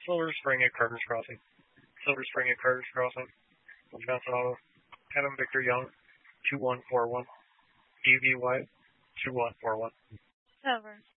Silver Spring at Carter's Crossing. Silver Spring at Carter's Crossing. Wisconsin Auto. Adam Victor Young, 2141. DVY, 2141. Silver